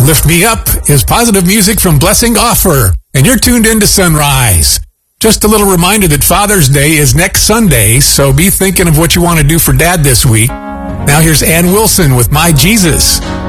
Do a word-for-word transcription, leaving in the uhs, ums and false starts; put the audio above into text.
Lift Me Up is positive music from Blessing Offer, and you're tuned in to Sunrise. Just a little reminder that Father's Day is next Sunday, so be thinking of what you want to do for Dad this week. Now here's Ann Wilson with My Jesus.